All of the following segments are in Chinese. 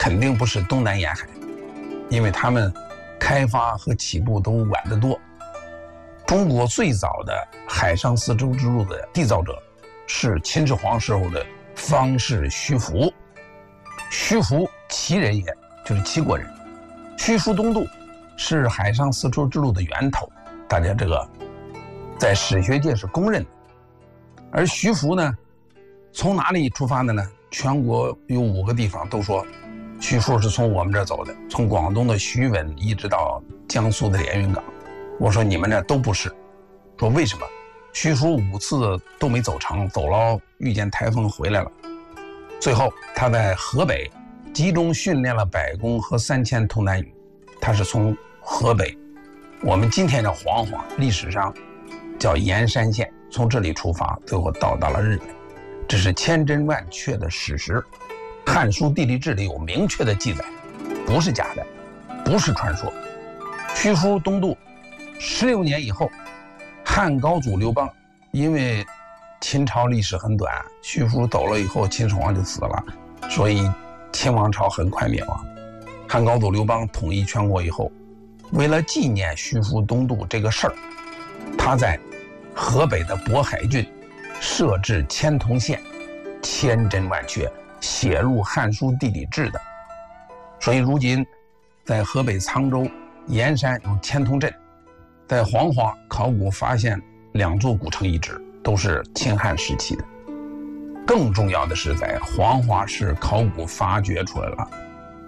肯定不是东南沿海，因为他们开发和起步都晚得多。中国最早的海上丝绸之路的缔造者是秦始皇时候的方士徐福。徐福齐人也，就是齐国人。徐福东渡是海上丝绸之路的源头，大家这个在史学界是公认的。而徐福呢，从哪里出发的呢？全国有5个地方都说徐福是从我们这儿走的，从广东的徐闻一直到江苏的连云港。我说你们这都不是，说为什么？徐福5次都没走成，走了遇见台风回来了。最后他在河北集中训练了百工和3000童男女，他是从河北，我们今天叫黄华，历史上叫盐山县，从这里出发，最后到达了日本。这是千真万确的事实，《汉书·地理志》里有明确的记载，不是假的，不是传说。徐福东渡16年以后，汉高祖刘邦因为秦朝历史很短，徐福走了以后秦始皇就死了，所以秦王朝很快灭亡。汉高祖刘邦统一全国以后，为了纪念徐福东渡这个事儿，他在河北的渤海郡设置千童县，千真万确，写入《汉书·地理志》的。所以如今在河北沧州盐山有千童镇，在黄华考古发现2座古城遗址，都是秦汉时期的。更重要的是，在黄华市考古发掘出来了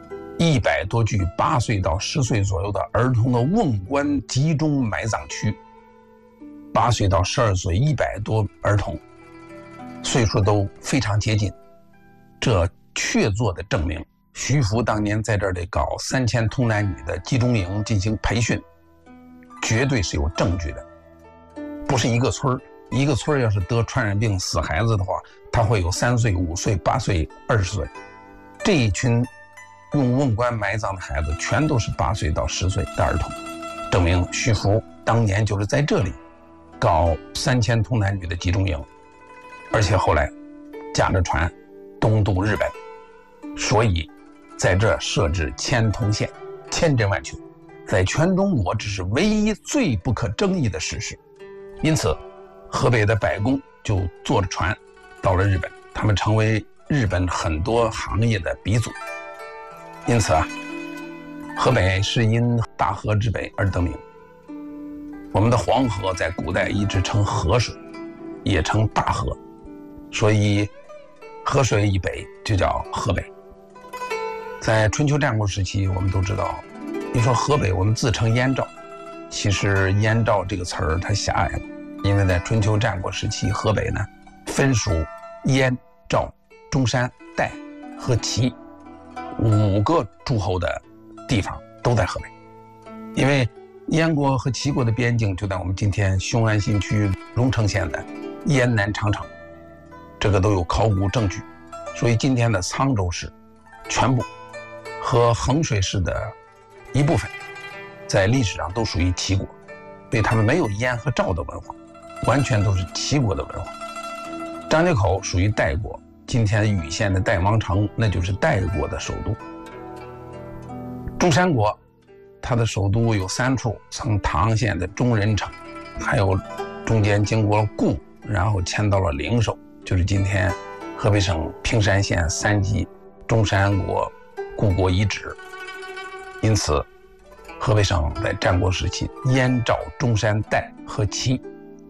100多具8岁到10岁左右的儿童的瓮棺集中埋葬区。8岁到12岁100多儿童，岁数都非常接近，这确凿的证明徐福当年在这里搞3000童男女的集中营进行培训，绝对是有证据的。不是一个村要是得传染病死孩子的话，他会有3岁、5岁、8岁、20岁。这一群用瓮棺埋葬的孩子全都是8岁到10岁的儿童，证明徐福当年就是在这里搞3000童男女的集中营，而且后来驾着船东渡日本，所以在这设置千童县，千真万确，在全中国这是唯一最不可争议的事实。因此河北的百工就坐着船到了日本，他们成为日本很多行业的鼻祖。因此河北是因大河之北而得名。我们的黄河在古代一直称河水，也称大河，所以河水以北就叫河北。在春秋战国时期，我们都知道，你说河北，我们自称燕赵，其实燕赵这个词儿它狭隘了，因为在春秋战国时期，河北呢分属燕、赵、中山、代和齐5个诸侯的地方都在河北。因为燕国和齐国的边境就在我们今天雄安新区龙城县的燕南长城，这个都有考古证据。所以今天的沧州市全部和衡水市的一部分在历史上都属于齐国，所以他们没有燕和赵的文化，完全都是齐国的文化。张家口属于代国，今天禹县的代王城那就是代国的首都。中山国它的首都有3处，从唐县的中人城，还有中间经过了固，然后迁到了灵寿，就是今天河北省平山县3级中山国故国遗址。因此河北省在战国时期燕、赵、中山、代和齐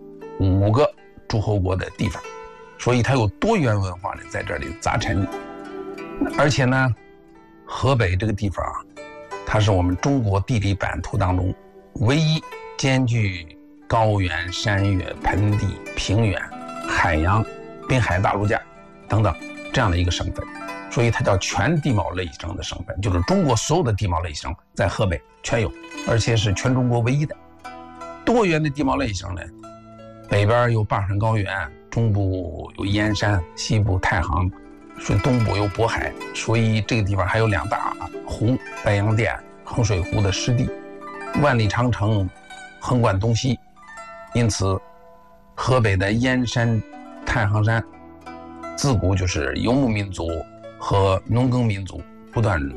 5个诸侯国的地方，所以它有多元文化的在这里杂陈。而且呢，河北这个地方它是我们中国地理版图当中唯一兼具高原、山岳、盆地、平原、海洋、滨海大陆架等等这样的一个省份，所以它叫全地貌类省的省份，就是中国所有的地貌类省在河北全有，而且是全中国唯一的。多元的地貌类省呢，北边有巴山高原，中部有燕山，西部太行，所以东部有渤海，所以这个地方还有2大湖，白洋淀、衡水湖的湿地，万里长城横贯东西。因此河北的燕山、太行山自古就是游牧民族和农耕民族不断